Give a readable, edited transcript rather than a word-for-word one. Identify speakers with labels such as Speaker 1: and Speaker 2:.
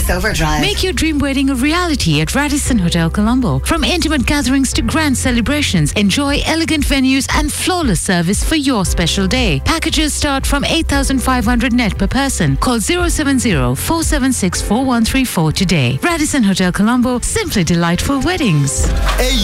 Speaker 1: Crisis Overdrive.
Speaker 2: Make your dream wedding a reality at Radisson Hotel Colombo. From intimate gatherings to grand celebrations, enjoy elegant venues and flawless service for your special day. Packages start from 8,500 net per person. Call 070-476-4134 today. Radisson Hotel Colombo, simply delightful weddings.